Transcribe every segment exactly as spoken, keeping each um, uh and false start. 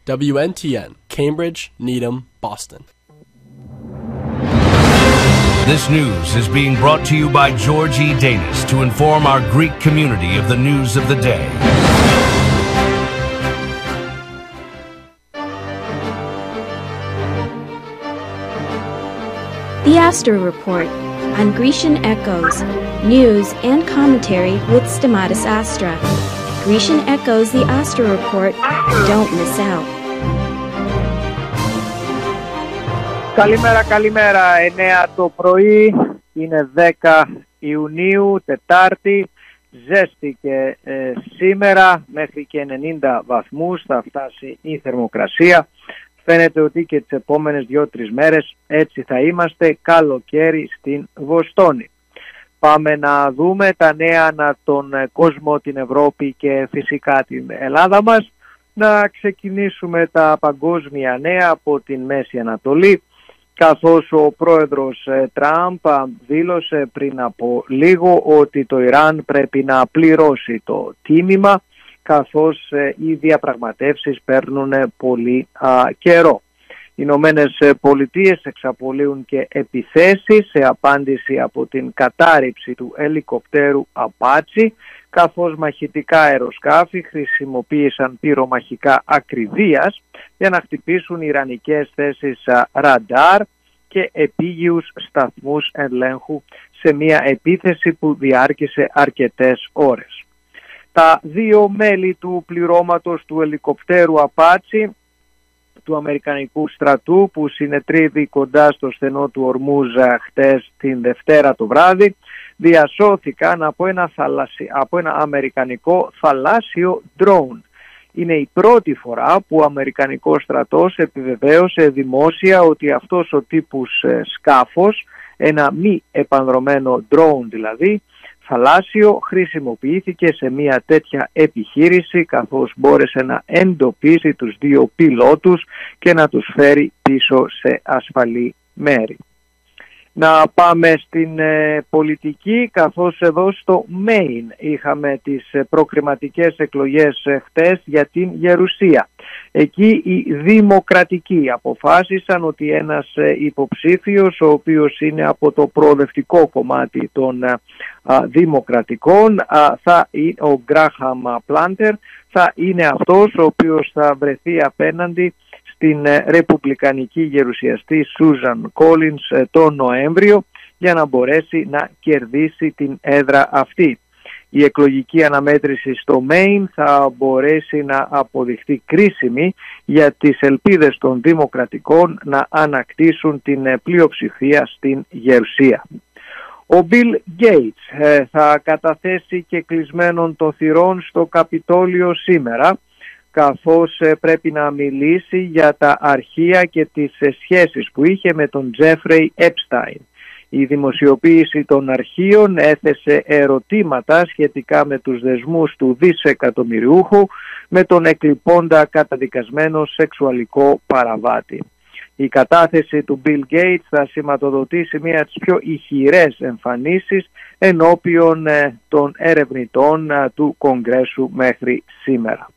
W N T N, Cambridge, Needham, Boston. This news is being brought to you by George E. Danis to inform our Greek community of the news of the day. The Astro Report on Grecian Echoes, news and commentary with Stamatis Astra. Grecian Echoes, the Astro Report. Don't miss out. Καλημέρα, καλημέρα. εννέα το πρωί, είναι δέκα Ιουνίου, Τετάρτη. Ζέστη και ε, σήμερα μέχρι και ενενήντα βαθμούς θα φτάσει η θερμοκρασία. Φαίνεται ότι και τις επόμενες δύο-τρεις μέρες έτσι θα είμαστε, καλοκαίρι στην Βοστόνη. Πάμε να δούμε τα νέα ανά τον κόσμο, την Ευρώπη και φυσικά την Ελλάδα μας. Να ξεκινήσουμε τα παγκόσμια νέα από την Μέση Ανατολή, καθώς ο πρόεδρος Τραμπ δήλωσε πριν από λίγο ότι το Ιράν πρέπει να πληρώσει το τίμημα, καθώς οι διαπραγματεύσεις παίρνουν πολύ α, καιρό. Οι Ηνωμένες Πολιτείες εξαπολύουν και επιθέσεις σε απάντηση από την κατάρριψη του ελικοπτέρου Apache, καθώς μαχητικά αεροσκάφη χρησιμοποίησαν πυρομαχικά ακριβίας για να χτυπήσουν ιρανικές θέσεις ραντάρ και επίγειους σταθμούς ελέγχου σε μια επίθεση που διάρκησε αρκετές ώρες. Τα δύο μέλη του πληρώματος του ελικοπτέρου Apache του Αμερικανικού στρατού που συνετρίβει κοντά στο στενό του Ορμούζ χτες την Δευτέρα το βράδυ διασώθηκαν από ένα, θαλασσι... από ένα αμερικανικό θαλάσσιο ντρόουν. Είναι η πρώτη φορά που ο Αμερικανικός στρατός επιβεβαίωσε δημόσια ότι αυτός ο τύπος σκάφος, ένα μη επανδρωμένο ντρόουν δηλαδή, θαλάσσιο, χρησιμοποιήθηκε σε μια τέτοια επιχείρηση, καθώς μπόρεσε να εντοπίσει τους δύο πιλότους και να τους φέρει πίσω σε ασφαλή μέρη. Να πάμε στην ε, πολιτική, καθώς εδώ στο Μέιν είχαμε τις ε, προκριματικές εκλογές ε, χτες για την Γερουσία. Εκεί οι δημοκρατικοί αποφάσισαν ότι ένας ε, υποψήφιος, ο οποίος είναι από το προοδευτικό κομμάτι των ε, α, δημοκρατικών, α, θα, ο Γκράχαμ Πλάντερ, θα είναι αυτός ο οποίος θα βρεθεί απέναντι στην ρεπουμπλικανική γερουσιαστή Σούζαν Κόλινς τον Νοέμβριο για να μπορέσει να κερδίσει την έδρα αυτή. Η εκλογική αναμέτρηση στο Μέιν θα μπορέσει να αποδειχθεί κρίσιμη για τις ελπίδες των δημοκρατικών να ανακτήσουν την πλειοψηφία στην Γερουσία. Ο Μπιλ Γκέιτς θα καταθέσει και κλεισμένων των θυρών στο Καπιτόλιο σήμερα, καθώς πρέπει να μιλήσει για τα αρχεία και τις σχέσεις που είχε με τον Τζέφρεϊ Έπσταϊν. Η δημοσιοποίηση των αρχείων έθεσε ερωτήματα σχετικά με τους δεσμούς του δισεκατομμυριούχου με τον εκλειπώντα καταδικασμένο σεξουαλικό παραβάτη. Η κατάθεση του Bill Gates θα σηματοδοτήσει μία από τις πιο ηχηρές εμφανίσεις ενώπιον των ερευνητών του Κογκρέσου μέχρι σήμερα.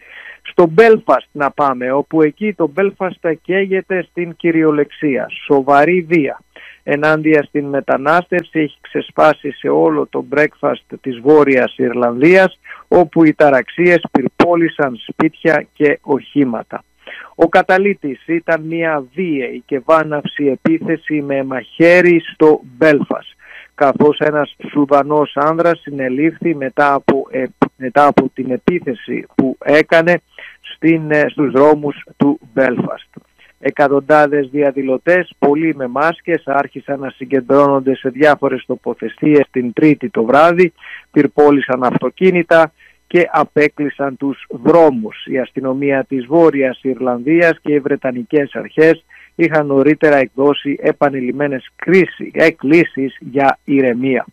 Στο Μπέλφαστ να πάμε, όπου εκεί το Μπέλφαστ καίγεται στην κυριολεξία. Σοβαρή βία ενάντια στην μετανάστευση έχει ξεσπάσει σε όλο το breakfast της Βόρειας Ιρλανδίας, όπου οι ταραξίες πυρπόλησαν σπίτια και οχήματα. Ο καταλύτης ήταν μια βίαιη και βάναυση επίθεση με μαχαίρι στο Μπέλφαστ, καθώς ένας Σουδανός άνδρας συνελήφθη μετά από, ε, μετά από την επίθεση που έκανε στην, ε, στους δρόμους του Μπέλφαστ. Εκατοντάδες διαδηλωτές, πολλοί με μάσκες, άρχισαν να συγκεντρώνονται σε διάφορες τοποθεσίες την Τρίτη το βράδυ, πυρπόλησαν αυτοκίνητα και απέκλεισαν τους δρόμους. Η αστυνομία της Βόρειας Ιρλανδίας και οι Βρετανικές αρχές είχαν νωρίτερα εκδώσει επανειλημμένες εκκλήσεις για ηρεμία.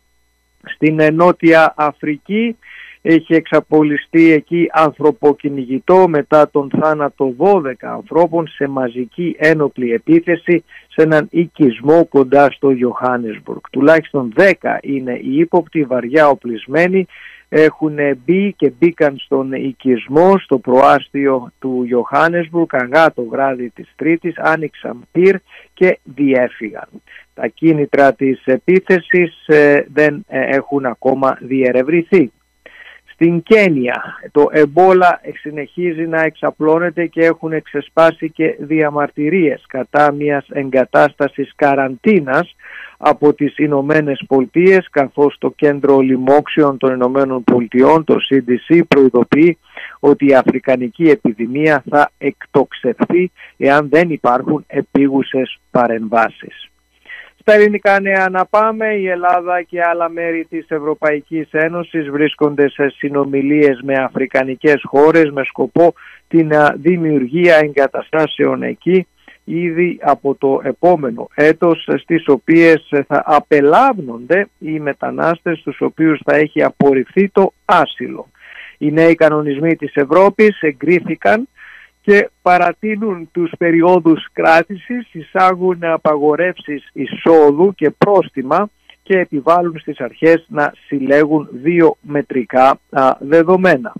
Στην Νότια Αφρική έχει εξαπολυστεί εκεί ανθρωποκυνηγητό μετά τον θάνατο δώδεκα ανθρώπων σε μαζική ένοπλη επίθεση σε έναν οικισμό κοντά στο Ιωάννεσμπουργκ. Τουλάχιστον δέκα είναι οι ύποπτοι βαριά οπλισμένοι έχουν μπει και μπήκαν στον οικισμό στο προάστιο του Ιωάννεσμπουργκ αργά το βράδυ της Τρίτης, άνοιξαν πυρ και διέφυγαν. Τα κίνητρα της επίθεσης ε, δεν ε, έχουν ακόμα διερευνηθεί. Στην Κένια το εμπόλα συνεχίζει να εξαπλώνεται και έχουν ξεσπάσει και διαμαρτυρίες κατά μιας εγκατάστασης καραντίνας από τις Ηνωμένες Πολιτείες, καθώς το Κέντρο Λοιμόξεων των Ηνωμένων Πολιτειών, το σι ντι σι, προειδοποιεί ότι η αφρικανική επιδημία θα εκτοξευθεί εάν δεν υπάρχουν επίγουσες παρεμβάσεις. Στα ελληνικά νέα να πάμε, η Ελλάδα και άλλα μέρη της Ευρωπαϊκής Ένωσης βρίσκονται σε συνομιλίες με αφρικανικές χώρες με σκοπό την δημιουργία εγκαταστάσεων εκεί ήδη από το επόμενο έτος, στις οποίες θα απελάβνονται οι μετανάστες τους οποίους θα έχει απορριφθεί το άσυλο. Οι νέοι κανονισμοί της Ευρώπης εγκρίθηκαν και παρατείνουν τους περιόδους κράτησης, εισάγουν απαγορεύσεις εισόδου και πρόστιμα και επιβάλλουν στις αρχές να συλλέγουν βιομετρικά α, δεδομένα.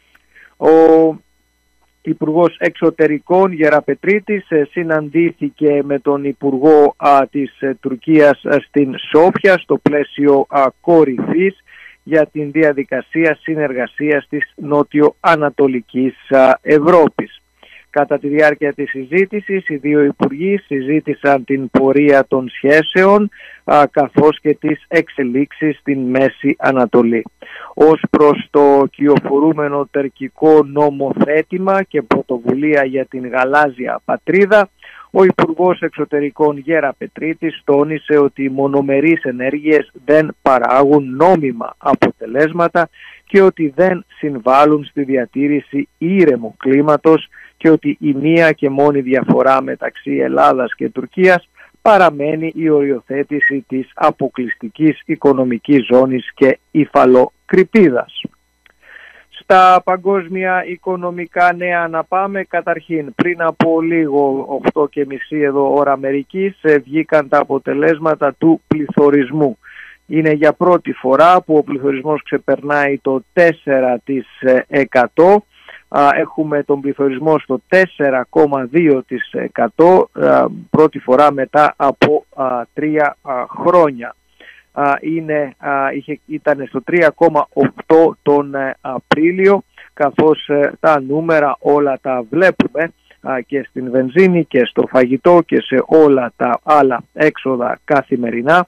Ο Υπουργός Εξωτερικών Γεραπετρίτης συναντήθηκε με τον Υπουργό α, της Τουρκίας στην Σόφια στο πλαίσιο α, κορυφής για την διαδικασία συνεργασίας της νότιο-ανατολικής Ευρώπης. Κατά τη διάρκεια της συζήτησης, οι δύο υπουργοί συζήτησαν την πορεία των σχέσεων α, καθώς και τις εξελίξεις στην Μέση Ανατολή. Ως προς το κυοφορούμενο τερκικό νομοθέτημα και πρωτοβουλία για την γαλάζια πατρίδα, ο Υπουργός Εξωτερικών Γεραπετρίτης τόνισε ότι οι μονομερείς ενέργειες δεν παράγουν νόμιμα αποτελέσματα και ότι δεν συμβάλλουν στη διατήρηση ήρεμου κλίματος και ότι η μία και μόνη διαφορά μεταξύ Ελλάδας και Τουρκίας παραμένει η οριοθέτηση της αποκλειστικής οικονομικής ζώνης και υφαλοκρηπίδας. Στα παγκόσμια οικονομικά νέα να πάμε. Καταρχήν, πριν από λίγο, οκτώ και μισή εδώ ώρα Αμερικής, βγήκαν τα αποτελέσματα του πληθωρισμού. Είναι για πρώτη φορά που ο πληθωρισμός ξεπερνάει το τέσσερα τοις εκατό. Έχουμε τον πληθωρισμό στο τέσσερα κόμμα δύο τοις εκατό, πρώτη φορά μετά από τρία χρόνια. Είναι, είχε, ήταν στο τρία κόμμα οκτώ τον Απρίλιο, καθώς τα νούμερα όλα τα βλέπουμε και στην βενζίνη και στο φαγητό και σε όλα τα άλλα έξοδα καθημερινά,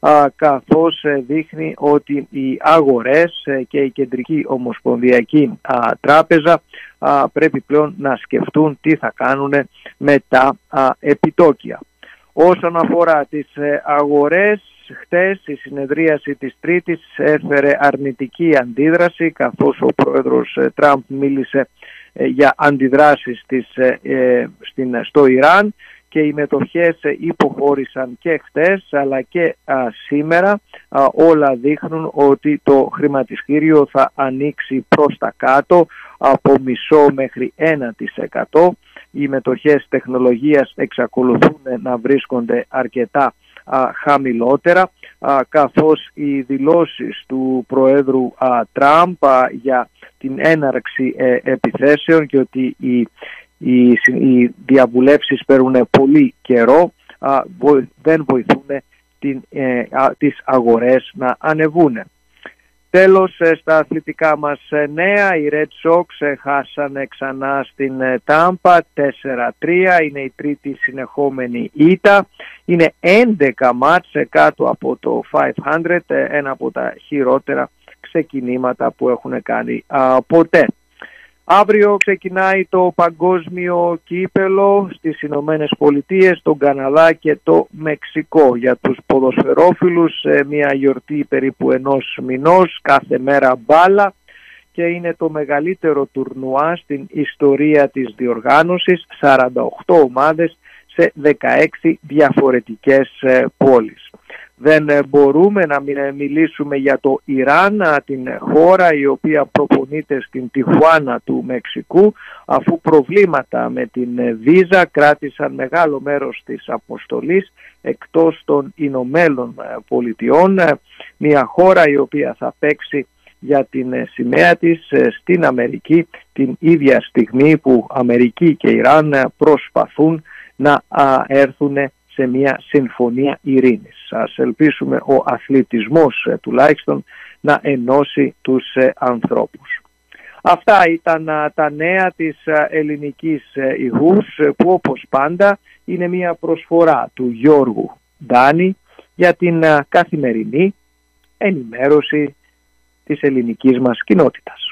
καθώς δείχνει ότι οι αγορές και η Κεντρική Ομοσπονδιακή Τράπεζα πρέπει πλέον να σκεφτούν τι θα κάνουν με τα επιτόκια. Όσον αφορά τις αγορές, χτες η συνεδρίαση της Τρίτης έφερε αρνητική αντίδραση, καθώς ο πρόεδρος Τραμπ μίλησε για αντιδράσεις της, στην, στο Ιράν και οι μετοχές υποχώρησαν και χτες αλλά και α, σήμερα. Α, όλα δείχνουν ότι το χρηματιστήριο θα ανοίξει προς τα κάτω από μισό μέχρι ένα τοις εκατό. Οι μετοχές τεχνολογίας εξακολουθούν να βρίσκονται αρκετά α, χαμηλότερα, α, καθώς οι δηλώσεις του Προέδρου α, Τραμπ α, για την έναρξη ε, επιθέσεων και ότι οι, οι, οι διαβουλεύσεις παίρνουν πολύ καιρό α, βο, δεν βοηθούν την, ε, α, τις αγορές να ανεβούν. Τέλος, στα αθλητικά μας νέα, οι Red Sox χάσανε ξανά στην Τάμπα τέσσερα τρία, είναι η τρίτη συνεχόμενη ήττα, είναι έντεκα μάτς κάτω από το πεντακόσια, ένα από τα χειρότερα ξεκινήματα που έχουν κάνει α, ποτέ. Αύριο ξεκινάει το παγκόσμιο κύπελο στις Ηνωμένες Πολιτείες, τον Καναδά και το Μεξικό. Για τους ποδοσφαιρόφιλους μια γιορτή περίπου ενός μηνός, κάθε μέρα μπάλα, και είναι το μεγαλύτερο τουρνουά στην ιστορία της διοργάνωσης, σαράντα οκτώ ομάδες σε δεκαέξι διαφορετικές πόλεις. Δεν μπορούμε να μιλήσουμε για το Ιράν, την χώρα η οποία προπονείται στην Τιχουάνα του Μεξικού, αφού προβλήματα με την βίζα κράτησαν μεγάλο μέρος της αποστολής εκτός των Ηνωμένων Πολιτειών, μια χώρα η οποία θα παίξει για την σημαία της στην Αμερική την ίδια στιγμή που Αμερική και Ιράν προσπαθούν να έρθουν σε μια συμφωνία ειρήνης. Ας ελπίσουμε ο αθλητισμός τουλάχιστον να ενώσει τους ανθρώπους. Αυτά ήταν τα νέα της ελληνικής ηχούς που όπως πάντα είναι μια προσφορά του Γιώργου Ντάνη για την καθημερινή ενημέρωση της ελληνικής μας κοινότητας.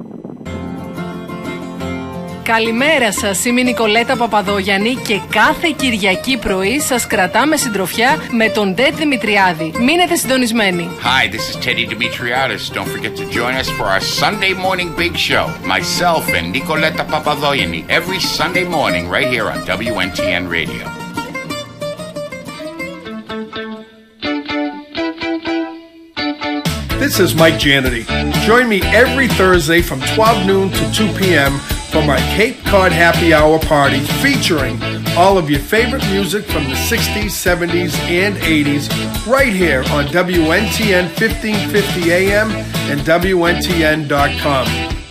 Καλημέρα σας, είμαι η Νικολέτα Παπαδόγιαννη και κάθε Κυριακή πρωί σας κρατάμε συντροφιά με τον Ντε Δημητριάδη. Μείνετε συντονισμένοι. Hi, this is Teddy Dimitriadis. Don't forget to join us for our Sunday morning big show. Myself and Nicoleta Papadogianni every Sunday morning right here on W N T N Radio. This is Mike Janity. Join me every Thursday from twelve noon to two p.m. for my Cape Cod Happy Hour party featuring all of your favorite music from the sixties, seventies, and eighties right here on W N T N fifteen fifty A M and W N T N dot com.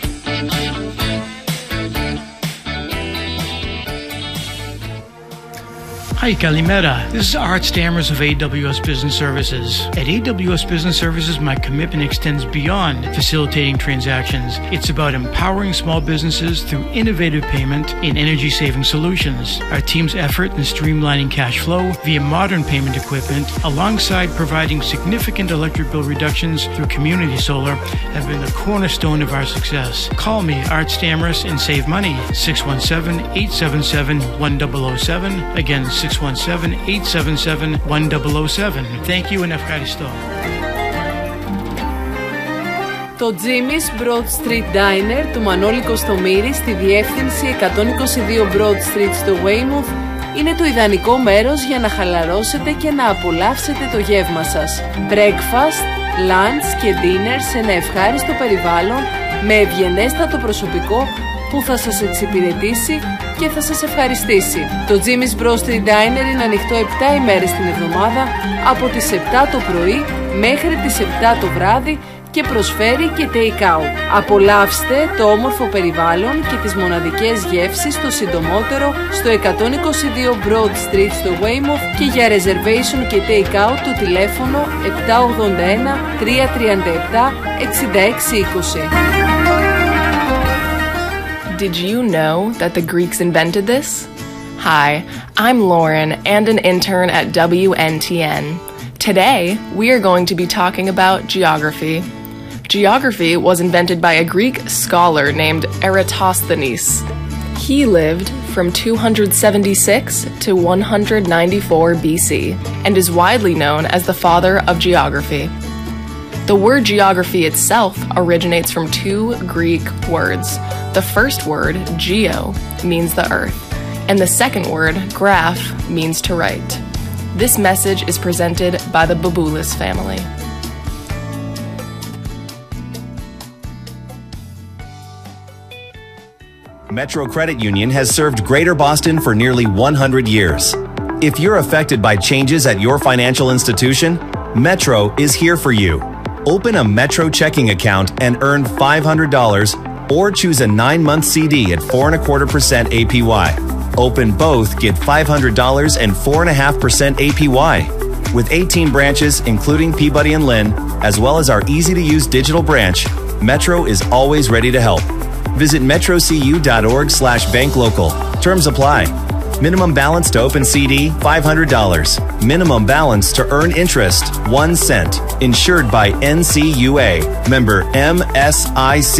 Hi, Kalimera. This is Art Stammers of A W S Business Services. At A W S Business Services, my commitment extends beyond facilitating transactions. It's about empowering small businesses through innovative payment and energy-saving solutions. Our team's effort in streamlining cash flow via modern payment equipment, alongside providing significant electric bill reductions through community solar, have been the cornerstone of our success. Call me, Art Stammers, and save money. six one seven, eight seven seven, one zero zero seven. Again, six one seven, eight seven seven, one zero zero seven. Thank you and ευχαριστώ. Το Jimmy's Broad Street Diner του Μανώλη Κωστομήρη στη διεύθυνση εκατόν είκοσι δύο Broad Street στο Weymouth είναι το ιδανικό μέρος για να χαλαρώσετε και να απολαύσετε το γεύμα σας. Breakfast, lunch και dinner σε ένα ευχάριστο περιβάλλον με ευγενέστατο προσωπικό που θα σας εξυπηρετήσει και θα σας ευχαριστήσει. Το Jimmy's Bro Street Diner είναι ανοιχτό επτά ημέρες την εβδομάδα από τις επτά το πρωί μέχρι τις επτά το βράδυ και προσφέρει και take-out. Απολαύστε το όμορφο περιβάλλον και τις μοναδικές γεύσεις το συντομότερο στο εκατόν είκοσι δύο Broad Street στο Weymouth και για reservation και take-out το τηλέφωνο επτά ογδόντα ένα, τρία τριάντα επτά, εξήντα έξι είκοσι. Did you know that the Greeks invented this? Hi, I'm Lauren and an intern at W N T N. Today, we are going to be talking about geography. Geography was invented by a Greek scholar named Eratosthenes. He lived from two hundred seventy-six to one hundred ninety-four B C and is widely known as the father of geography. The word geography itself originates from two Greek words. The first word, geo, means the earth, and the second word, graph, means to write. This message is presented by the Baboulis family. Metro Credit Union has served Greater Boston for nearly one hundred years. If you're affected by changes at your financial institution, Metro is here for you. Open a Metro checking account and earn five hundred dollars or choose a nine-month C D at four and a quarter percent A P Y. Open both, get five hundred dollars and four and a half percent A P Y. With eighteen branches, including Peabody and Lynn, as well as our easy-to-use digital branch, Metro is always ready to help. Visit metrocu.org slash banklocal. Terms apply. Minimum balance to open C D, five hundred dollars. Minimum balance to earn interest, one cent. Insured by N C U A. Member M S I C.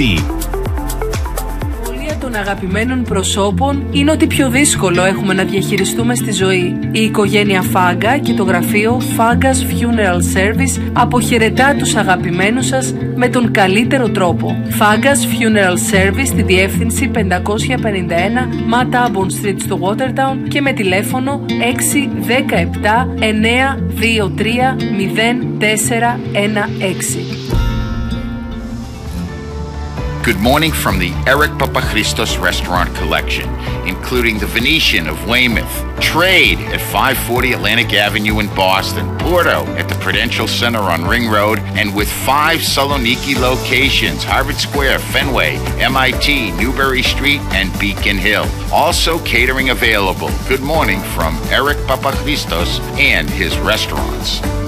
Των αγαπημένων προσώπων είναι ότι πιο δύσκολο έχουμε να διαχειριστούμε στη ζωή. Η οικογένεια Φάγκα και το γραφείο Fagga's Funeral Service αποχαιρετά τους αγαπημένους σας με τον καλύτερο τρόπο. Fagga's Funeral Service στη διεύθυνση πεντακόσια πενήντα ένα Matabon Street στο Watertown και με τηλέφωνο έξι ένα επτά εννιά δύο τρία μηδέν τέσσερα ένα έξι. Good morning from the Eric Papachristos Restaurant Collection, including the Venetian of Weymouth, Trade at five forty Atlantic Avenue in Boston, Porto at the Prudential Center on Ring Road, and with five Saloniki locations, Harvard Square, Fenway, M I T, Newbury Street, and Beacon Hill. Also catering available. Good morning from Eric Papachristos and his restaurants.